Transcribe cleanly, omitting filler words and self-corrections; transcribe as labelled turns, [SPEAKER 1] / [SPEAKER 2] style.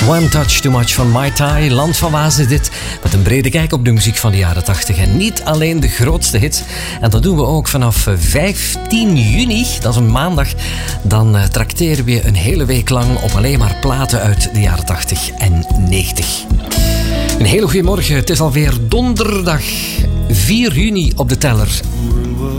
[SPEAKER 1] One Touch Too Much van Mai Tai. Land van Waas is dit. Met een brede kijk op de muziek van de jaren 80. En niet alleen de grootste hits. En dat doen we ook vanaf 15 juni. Dat is een maandag. Dan trakteren we een hele week lang op alleen maar platen uit de jaren 80 en 90. Een hele goede morgen. Het is alweer donderdag 4 juni op de teller.